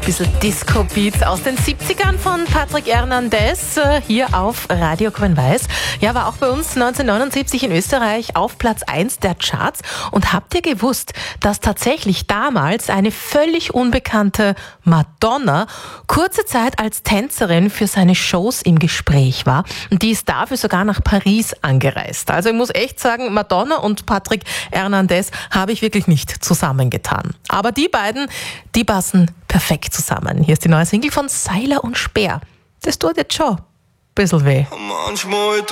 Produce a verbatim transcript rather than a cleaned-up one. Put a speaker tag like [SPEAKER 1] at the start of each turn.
[SPEAKER 1] Bisschen Disco-Beats aus den siebzigern von Patrick Hernandez hier auf Radio Grün-Weiß. Ja, war auch bei uns neunzehnhundertneunundsiebzig in Österreich auf Platz eins der Charts. Und habt ihr gewusst, dass tatsächlich damals eine völlig unbekannte Madonna kurze Zeit als Tänzerin für seine Shows im Gespräch war? Und die ist dafür sogar nach Paris angereist. Also ich muss echt sagen, Madonna und Patrick Hernandez habe ich wirklich nicht zusammengetan. Aber die beiden, die passen perfekt zusammen. Hier ist die neue Single von Seiler und Speer. Das tut jetzt schon ein bisschen weh.
[SPEAKER 2] Manchmal